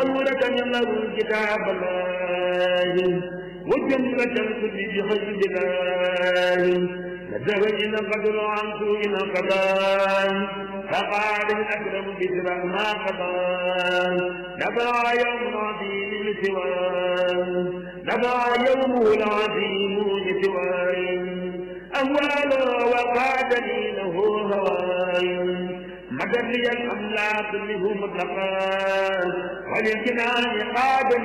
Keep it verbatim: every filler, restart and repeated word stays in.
عورة له كتاب الله وجملة الكل بحجب الله لزوجنا قدر عن سوء القضاء فقال الأكرم بسرى ما قضى نبع يوم عظيم سواه نبع يومه العظيم سواه أهوال وقعدني له هواي مدد لي الأملاك منه مطلقا وللجنان قادني